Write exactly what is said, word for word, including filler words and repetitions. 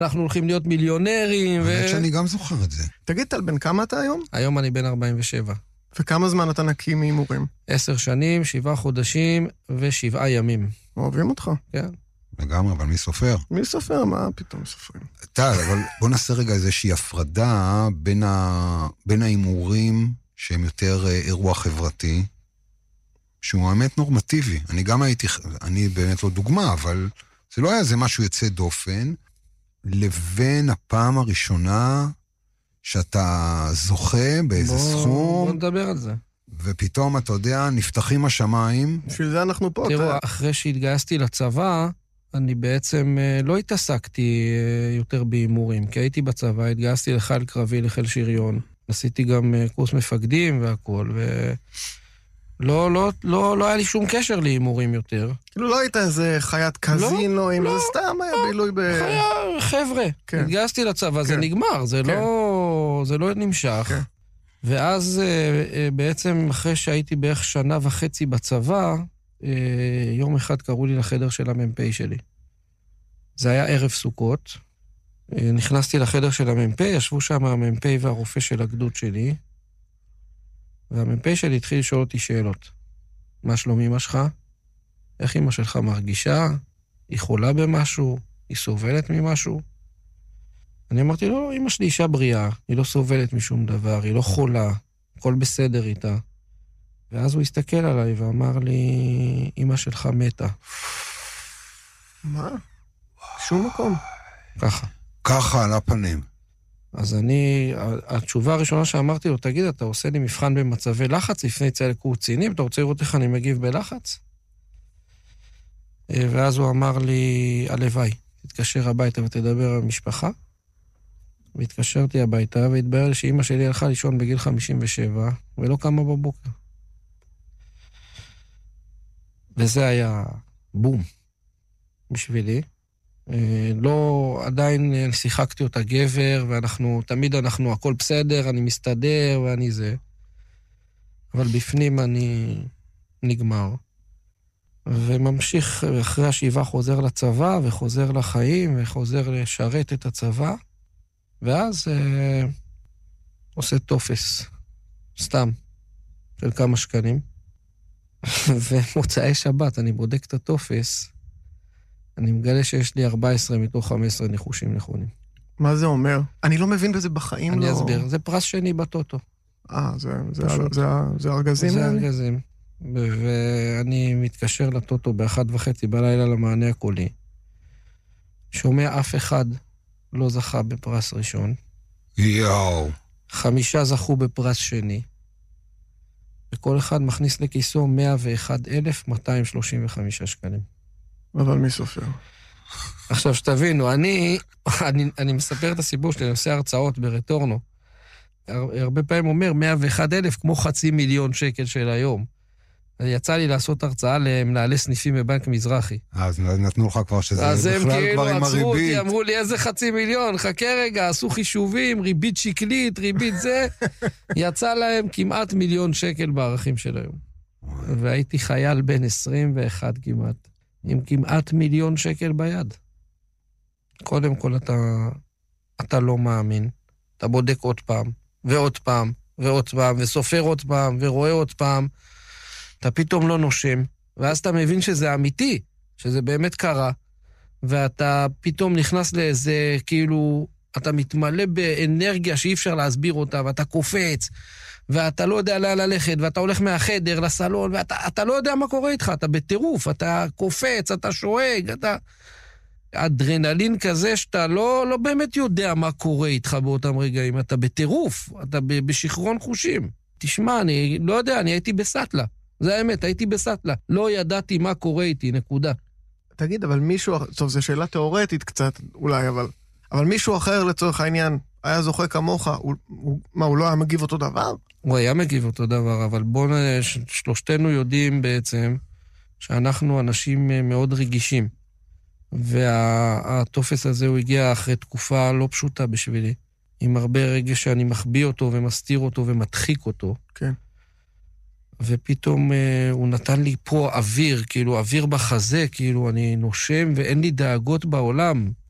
אנחנו הולכים להיות מיליונרים. האמת שאני גם זוכר את זה. תגיד, טל, בן כמה אתה היום? היום אני בן ארבעים ושבע. וכמה זמן אתה נקי מהימורים? עשר שנים, שבעה חודשים ושבעה ימים. אוהבים אותך. כן. לגמרי, אבל מי סופר? מי סופר? מה פתאום סופרים? טל, אבל בוא נעשה רגע איזושהי הפרדה בין, ה... בין ההימורים שהם יותר אירוע חברתי, שהוא האמת נורמטיבי. אני גם הייתי, אני באמת לא דוגמה, אבל זה לא היה זה משהו יוצא דופן, לבין הפעם הראשונה שאתה זוכה באיזה בוא, סכום. בוא נדבר על זה. ופתאום, אתה יודע, נפתחים השמיים. בשביל זה אנחנו פה. תראו, אתה... אחרי שהתגייסתי לצבא, אני בעצם לא התעסקתי יותר בהימורים, כי הייתי בצבא, התגייסתי לחיל קרבי, לחיל שריון. עשיתי גם קורס מפקדים והכל, ולא לא, לא, לא היה לי שום קשר להימורים יותר. כאילו לא היית איזה חיית קזינו, לא, אם לא, זה סתם היה לא, בילוי ב... חיה, חבר'ה, כן. התגייסתי לצבא, כן. זה נגמר, זה, כן. לא, זה לא נמשך. כן. ואז בעצם אחרי שהייתי בערך שנה וחצי בצבא, יום אחד קראו לי לחדר של המ"פ שלי. זה היה ערב סוכות. נכנסתי לחדר של המ"פ, ישבו שם המ"פ והרופא של הגדוד שלי, והמ"פ שלי התחיל לשאול אותי שאלות. מה שלום אמא שלך? איך אמא שלך מרגישה? היא חולה במשהו? היא סובלת ממשהו? אני אמרתי לו, אמא שלי אישה בריאה, היא לא סובלת משום דבר, היא לא חולה, הכל בסדר איתה. ואז הוא הסתכל עליי ואמר לי, אמא שלך מתה. מה? שום מקום. ככה. ככה על הפנים. אז אני, התשובה הראשונה שאמרתי לו, תגיד, אתה עושה לי מבחן במצבי לחץ לפני צהל קורצינים, אתה רוצה לראות איך אני מגיב בלחץ? ואז הוא אמר לי, הלוואי, תתקשר הביתה ותדבר על משפחה. והתקשרתי הביתה, והתברר לי שאמא שלי הלכה לישון בגיל חמישים ושבע, ולא קמה בבוקר. וזה היה בום בשבילי. לא, עדיין שיחקתי אותה גבר, ואנחנו, תמיד אנחנו, הכל בסדר, אני מסתדר, ואני זה. אבל בפנים אני נגמר. וממשיך אחרי השבעה חוזר לצבא, וחוזר לחיים, וחוזר לשרת את הצבא, ואז אה, עושה תופס, סתם, של כמה שקלים. ומוצאי שבת, אני בודק את התופס, אני מגלה שיש לי ארבע עשרה מתוך חמש עשרה ניחושים נכונים. מה זה אומר? אני לא מבין בזה בחיים. אני לא... אסביר, זה פרס שני בטוטו. אה, זה, זה, זה, זה, זה ארגזים? זה ארגזים. ואני מתקשר לטוטו באחת וחצי בלילה למענה הקולי. שומע אף אחד לא זכה בפרס ראשון. יאו. חמישה זכו בפרס שני. וכל אחד מכניס לכיסו מאה ואחד אלף מאתיים שלושים וחמישה שקלים. אבל מי סופר? עכשיו שתבינו, אני, אני, אני מספר את הסיפור שלי, אני עושה הרצאות ברטורנו. הרבה פעמים אומר מאה ואחד אלף כמו חצי מיליון שקל של היום. יצא לי לעשות הרצאה למנהלי סניפים בבנק מזרחי. אז נתנו לך כבר שזה אז בכלל כבר עם הריבית. אז הם כאילו עצרו אותי, אמרו לי איזה חצי מיליון, חכה רגע, עשו חישובים, ריבית שקלית, ריבית זה. יצא להם כמעט מיליון שקל בערכים של היום. והייתי חייל בן עשרים ואחת כמעט, עם כמעט מיליון שקל ביד. קודם כל אתה, אתה לא מאמין. אתה בודק עוד פעם, ועוד פעם, ועוד פעם, וסופר עוד פעם, ורואה עוד פעם. אתה פתאום לא נושם, ואז אתה מבין שזה אמיתי, שזה באמת קרה, ואתה פתאום נכנס לאיזה, כאילו, אתה מתמלא באנרגיה שאי אפשר להסביר אותה, ואתה קופץ, ואתה לא יודע לאן ללכת, ואתה הולך מהחדר לסלון, ואתה אתה לא יודע מה קורה איתך, אתה בטירוף, אתה קופץ, אתה שואג, אתה... אדרנלין כזה שאתה לא, לא באמת יודע מה קורה איתך באותם רגעים, אתה בטירוף, אתה בשחרון חושים. תשמע, אני לא יודע, אני הייתי בסטלה. זה האמת, הייתי בסטלה. לא ידעתי מה קורה איתי, נקודה. תגיד, אבל מישהו, טוב, זו שאלה תיאורטית קצת, אולי, אבל, אבל מישהו אחר לצורך העניין, היה זוכה כמוך, הוא, הוא, מה, הוא לא היה מגיב אותו דבר? הוא היה מגיב אותו דבר, אבל בואו, שלושתנו יודעים בעצם, שאנחנו אנשים מאוד רגישים, והתופס הזה הוא הגיע אחרי תקופה לא פשוטה בשבילי, עם הרבה רגש שאני מחביא אותו ומסתיר אותו ומדחיק אותו. כן. ופתאום אה, הוא נתן לי פה אוויר, כאילו אוויר בחזה, כאילו אני נושם ואין לי דאגות בעולם.